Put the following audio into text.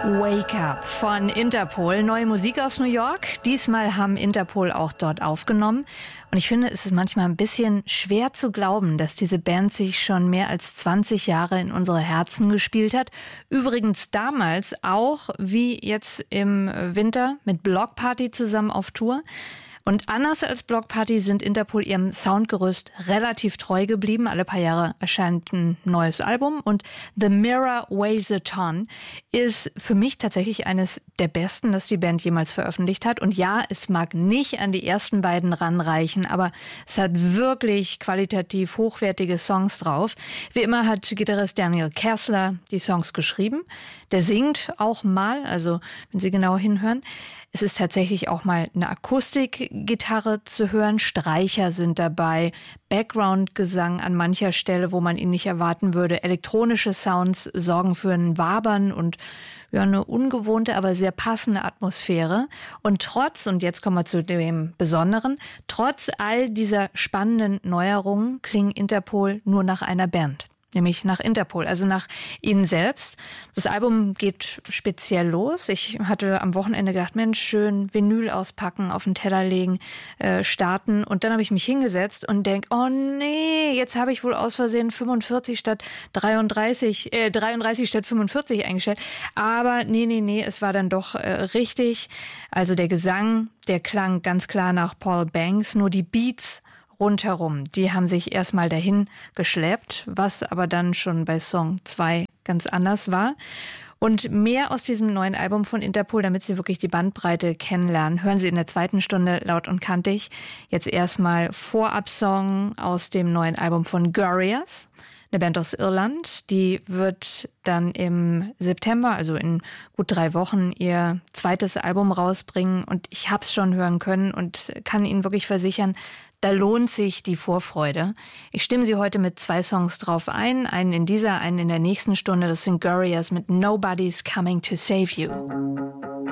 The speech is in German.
Wake Up von Interpol. Neue Musik aus New York. Diesmal haben Interpol auch dort aufgenommen. Und ich finde, es ist manchmal ein bisschen schwer zu glauben, dass diese Band sich schon mehr als 20 Jahre in unsere Herzen gespielt hat. Übrigens damals auch, wie jetzt im Winter, mit Bloc Party zusammen auf Tour. Und anders als Bloc Party sind Interpol ihrem Soundgerüst relativ treu geblieben. Alle paar Jahre erscheint ein neues Album und The Mirror Weighs a Ton ist für mich tatsächlich eines der besten, das die Band jemals veröffentlicht hat. Und ja, es mag nicht an die ersten beiden ranreichen, aber es hat wirklich qualitativ hochwertige Songs drauf. Wie immer hat Gitarrist Daniel Kessler die Songs geschrieben. Der singt auch mal, also wenn Sie genau hinhören. Es ist tatsächlich auch mal eine Akustikgitarre zu hören. Streicher sind dabei, Background-Gesang an mancher Stelle, wo man ihn nicht erwarten würde. Elektronische Sounds sorgen für ein Wabern und ja, eine ungewohnte, aber sehr passende Atmosphäre. Und jetzt kommen wir zu dem Besonderen, trotz all dieser spannenden Neuerungen klingen Interpol nur nach einer Band. Nämlich nach Interpol, also nach ihnen selbst. Das Album geht speziell los. Ich hatte am Wochenende gedacht, Mensch, schön Vinyl auspacken, auf den Teller legen, starten. Und dann habe ich mich hingesetzt und denke, oh nee, jetzt habe ich wohl aus Versehen 33 statt 45 eingestellt. Aber nee, es war dann doch richtig. Also der Gesang, der klang ganz klar nach Paul Banks, nur die Beats rundherum, die haben sich erstmal dahin geschleppt, was aber dann schon bei Song 2 ganz anders war. Und mehr aus diesem neuen Album von Interpol, damit Sie wirklich die Bandbreite kennenlernen, hören Sie in der zweiten Stunde laut und kantig. Jetzt erstmal Vorab-Song aus dem neuen Album von Gorillaz, eine Band aus Irland. Die wird dann im September, also in gut 3 Wochen, ihr zweites Album rausbringen. Und ich habe es schon hören können und kann Ihnen wirklich versichern, da lohnt sich die Vorfreude. Ich stimme Sie heute mit 2 Songs drauf ein. Einen in dieser, einen in der nächsten Stunde. Das sind Gorillaz mit Nobody's Coming to Save You.